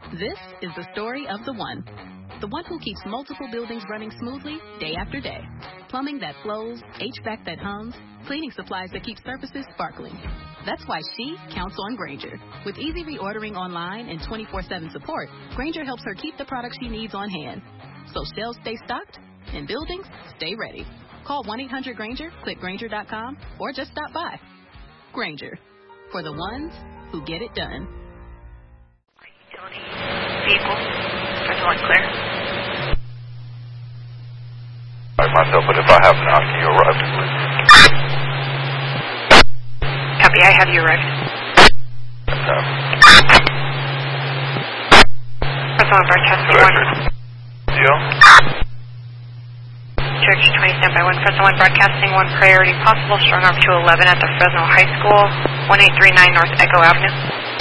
This is the story of the one who keeps multiple buildings running smoothly day after day. Plumbing that flows, HVAC that hums, cleaning supplies that keep surfaces sparkling. That's why she counts on Grainger. With easy reordering online and 24/7 support, Grainger helps her keep the products she needs on hand. So shelves stay stocked and buildings stay ready. Call 1-800-GRAINGER, click Grainger.com, or just stop by. Grainger, for the ones who get it done. Utility vehicle, first one clear. Myself, but if I have not, can you arrive, please? Copy, I have you arrived. First one, broadcasting one. Deal? Church 20, standby 1. First one, broadcasting 1, priority possible, strung up to 11 at the Fresno High School, 1839 North Echo Avenue.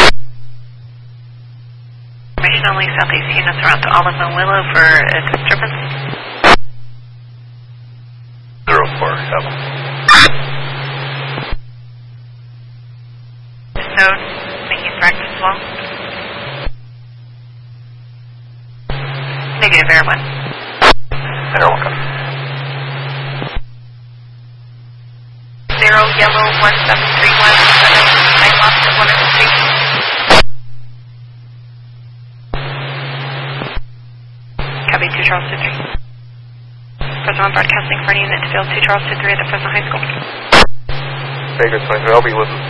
Information only, southeast units around the Olive and Willow for a disturbance. 047. Node, making practice well. Negative, Airman. Airline. 0 Yellow 1731, 9 Lobster 1 at the station. Copy 2 Charles 23. Fresno one broadcasting for any unit to field 2 Charles 23 at the Fresno High School. Baker 23, I'll be with you.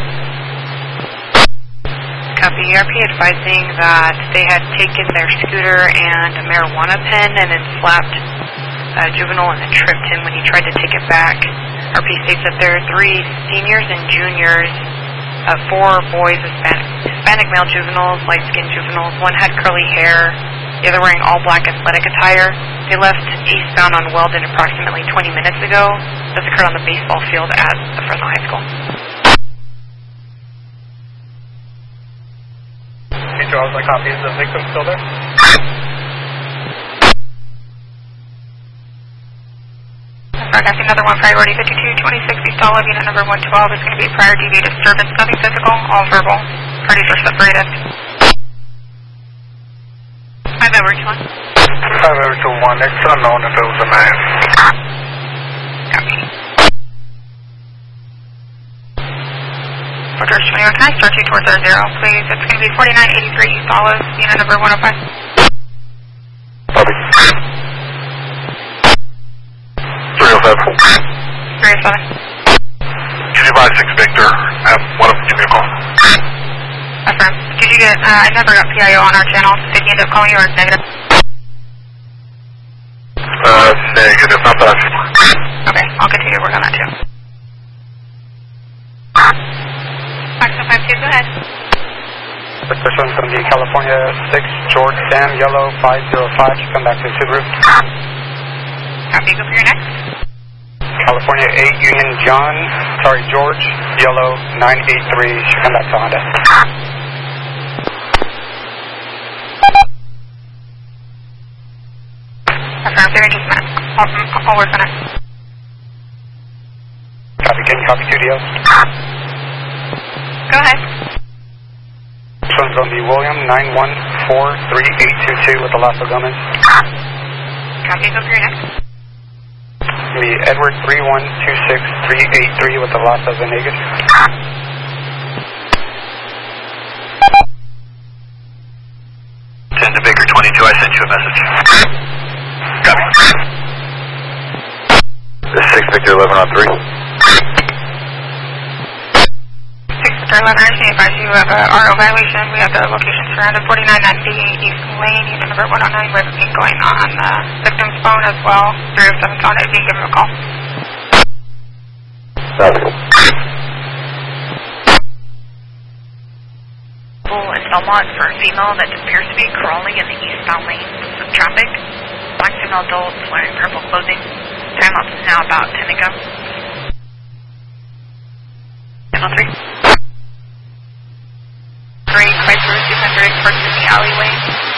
Copy ERP advising that they had taken their scooter and a marijuana pen and then slapped a juvenile and then tripped him when he tried to take it back. RP states that there are 3 seniors and juniors, 4 boys, Hispanic male juveniles, light-skinned juveniles. One had curly hair, the other wearing all-black athletic attire. They left eastbound on Weldon approximately 20 minutes ago. This occurred on the baseball field at the Fresno High School. Hey, Charles, my copy. Is the victim still there? Broadcasting another one, priority 5226 East Olive, unit number 112 is going to be prior DV disturbance, nothing physical, all verbal. Parties are separated. 5 over to 1. 5 over to 1, next unknown if it was a man. Copy. Order 21, can I start you towards our 0, please? It's going to be 4983 East Olive, unit number 105. Copy. 307. 307. Unit 6 Victor, have one of them give me a call. Affirm. Did you get, I never got PIO on our channel. Did he end up calling you or negative? Negative, not that. Okay, I'll continue to work on that too. Maximum 52, go ahead. This one's going to be California 6, George Sam, yellow 505, should come back to Subaru. Copy, go for your next. California 8, Union John, George, yellow 983, should come back to Honda. Affirm, there in just a minute. I'll work on it. Copy, can you copy 2DO? Go ahead. This one's going to be William 9143822 with the Lasso Gomez. Copy, go for your next. The Edward 3126383 with the Lasso Venegas. Send to Baker 22, I sent you a message. Copy. This 6 Victor 11 on 3. 6 Victor 11, I see advise you have a RO violation. We have the location surrounded 4998 East Lane, unit number 109. We have a ping going on the victim's phone as well. 307 on it, you can give him a call. Copy. In Belmont for a female that appears to be crawling in the eastbound lanes of traffic. Black female adult wearing purple clothing. Timeout is now about 10 ago. 10:03. 3 Chrysler 200 parked in the alleyway.